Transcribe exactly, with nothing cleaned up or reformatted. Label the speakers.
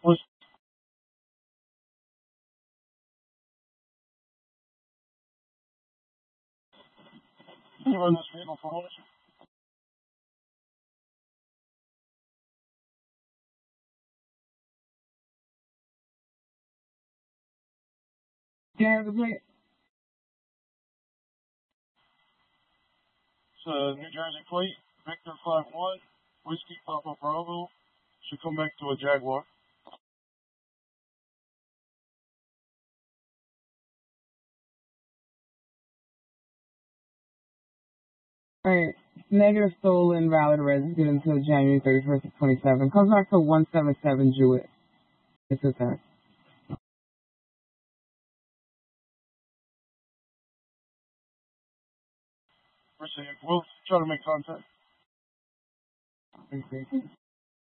Speaker 1: Was you run this vehicle for us?
Speaker 2: Yeah, the plate.
Speaker 1: It's a New Jersey plate, Victor five one, Whiskey Papa Bravo. Should come back to a Jaguar.
Speaker 2: Alright. Negative stolen, valid registered until January thirty-first of twenty-seven. Comes back to one seven seven Jewett. It's a that.
Speaker 1: Received. We'll try to make contact.
Speaker 2: Okay.